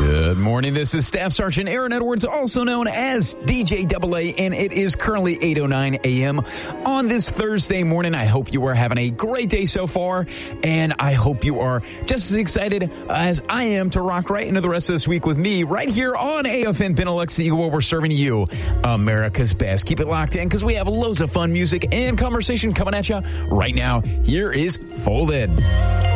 Good morning. This is Staff Sergeant Aaron Edwards, also known as DJ AA, and it is currently 8:09 a.m. on this Thursday morning. I hope you are having a great day so far, and I hope you are just as excited as I am to rock right into the rest of this week with me right here on AFN Benelux, the Eagle, where we're serving you America's best. Keep it locked in because we have loads of fun music and conversation coming at you right now. Here is Folded.